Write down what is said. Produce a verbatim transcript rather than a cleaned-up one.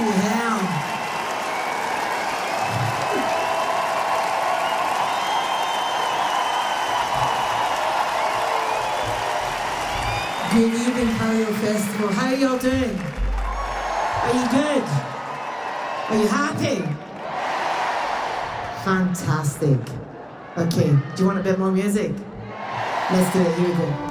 hell. Good evening, Palio Festival. How are y'all doing? Are you good? Are you happy? Fantastic. Okay, do you want a bit more music? Let's do it. Here we go.